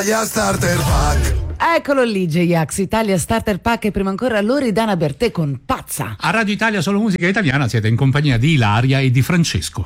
Italia Starter Pack. Eccolo lì, J-Ax, Italia Starter Pack, e prima ancora Loredana Bertè con Pazza. A Radio Italia Solo Musica Italiana siete in compagnia di Ilaria e di Francesco.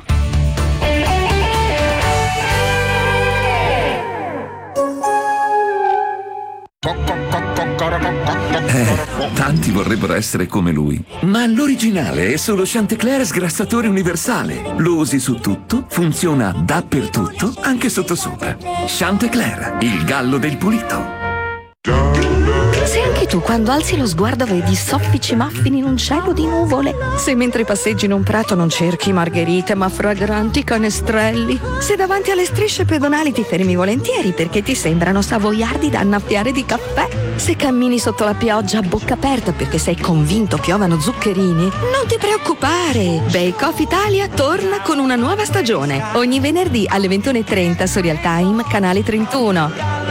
Tanti vorrebbero essere come lui, ma l'originale è solo Chantecler sgrassatore universale. Lo usi su tutto, funziona dappertutto, anche sottosopra. Chantecler, il gallo del pulito. Se anche tu quando alzi lo sguardo vedi soffici muffin in un cielo di nuvole, se mentre passeggi in un prato non cerchi margherite ma fragranti canestrelli, se davanti alle strisce pedonali ti fermi volentieri perché ti sembrano savoiardi da annaffiare di caffè, se cammini sotto la pioggia a bocca aperta perché sei convinto piovano zuccherini, non ti preoccupare, Bake Off Italia torna con una nuova stagione ogni venerdì alle 21:30 su Real Time, canale 31.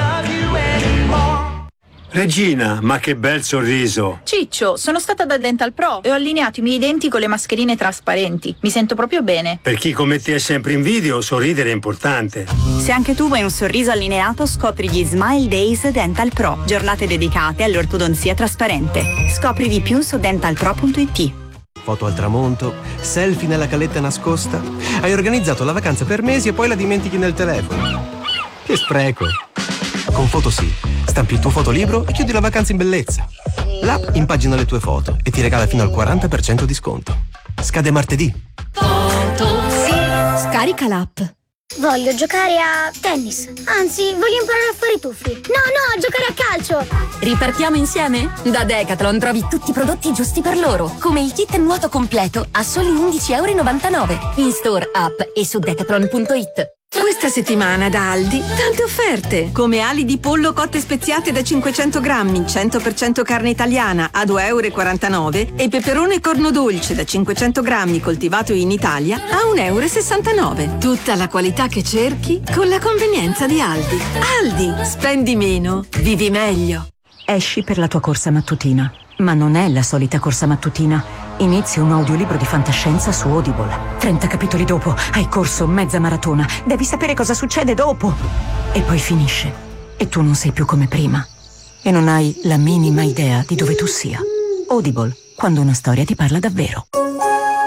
Regina, ma che bel sorriso! Ciccio, sono stata da Dental Pro e ho allineato i miei denti con le mascherine trasparenti. Mi sento proprio bene. Per chi come te è sempre in video, sorridere è importante. Se anche tu vuoi un sorriso allineato, scopri gli Smile Days Dental Pro, giornate dedicate all'ortodonzia trasparente. Scopri di più su dentalpro.it. Foto al tramonto, selfie nella caletta nascosta. Hai organizzato la vacanza per mesi e poi la dimentichi nel telefono. Che spreco! Con Photosì stampi il tuo fotolibro e chiudi la vacanza in bellezza. L'app impagina le tue foto e ti regala fino al 40% di sconto. Scade martedì. Photosì. Scarica l'app. Voglio giocare a tennis. Anzi, voglio imparare a fare i tuffi. No, giocare a calcio. Ripartiamo insieme? Da Decathlon trovi tutti i prodotti giusti per loro, come il kit nuoto completo a soli €11,99. In store, app e su decathlon.it. Questa settimana da Aldi tante offerte, come ali di pollo cotte speziate da 500 grammi, 100% carne italiana a €2,49 e peperone corno dolce da 500 grammi coltivato in Italia a €1,69. Tutta la qualità che cerchi con la convenienza di Aldi. Aldi, spendi meno, vivi meglio. Esci per la tua corsa mattutina, ma non è la solita corsa mattutina. Inizia un audiolibro di fantascienza su Audible. 30 capitoli dopo hai corso mezza maratona. Devi sapere cosa succede dopo. E poi finisce. E tu non sei più come prima. E non hai la minima idea di dove tu sia. Audible, quando una storia ti parla davvero.